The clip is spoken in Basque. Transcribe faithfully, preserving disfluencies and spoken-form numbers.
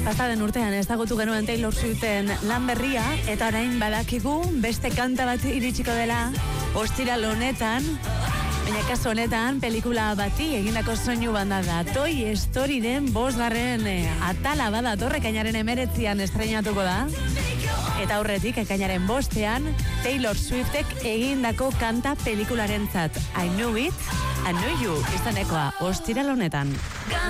Pasaden urtean ezagutu genuen Taylor Swiften lan berria, eta orain badakigu beste kanta bat iritsiko dela ostiral honetan, baina kasu honetan pelikula bati egindako soinu banda da. Toy Storyren bosgarren eh, atala bada ekainaren emeretzian estreinatuko da. Eta aurretik ekainaren bostean Taylor Swiftek egindako kanta pelikularentzat I Knew It, I Knew You izanekoa ostiral honetan.